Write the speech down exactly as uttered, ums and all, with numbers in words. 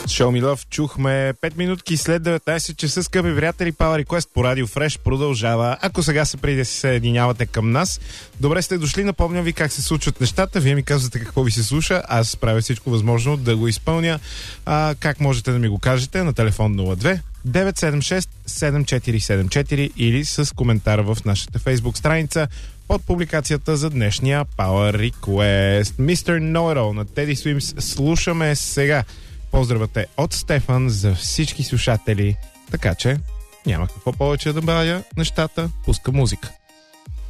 Show Me Love чухме пет минутки след деветнайсет часа, скъпи приятели. Power Request по Радио Фреш продължава. Ако сега се преди да се съединявате към нас, добре сте дошли. Напомням ви как се случват нещата. Вие ми казвате какво ви се слуша. Аз правя всичко възможно да го изпълня. А, как можете да ми го кажете? На телефон нула две девет седем шест седем четири седем четири или с коментар в нашата Facebook страница под публикацията за днешния Power Request. мистер Know-It-All на Teddy Swims слушаме сега. Поздравате от Стефан за всички слушатели. Така че няма какво повече да бавя нещата. Пуска музика.